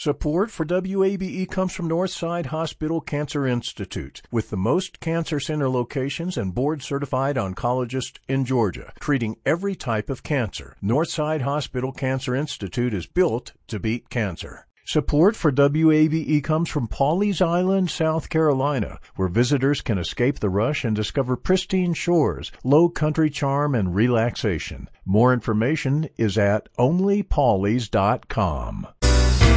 Support for WABE comes from Northside Hospital Cancer Institute, with the most cancer center locations and board-certified oncologists in Georgia, treating every type of cancer. Northside Hospital Cancer Institute is built to beat cancer. Support for WABE comes from Pawleys Island, South Carolina, where visitors can escape the rush and discover pristine shores, low country charm, and relaxation. More information is at onlypawleys.com.